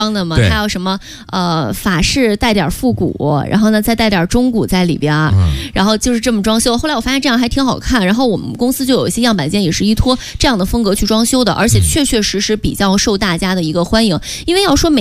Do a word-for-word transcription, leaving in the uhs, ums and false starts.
的嘛，它要什么呃法式带点复古，然后呢再带点中古在里边，嗯、然后就是这么装修。后来我发现这样还挺好看，然后我们公司就有一些样板间也是依托这样的风格去装修的，而且确确实实比较受大家的一个欢迎。因为要说每